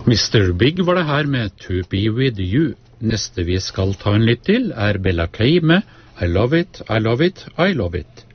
Mr. Big var det her med To Be With You. Neste vi skal ta en litt til Bella Kay med I Love It, I Love It, I Love It.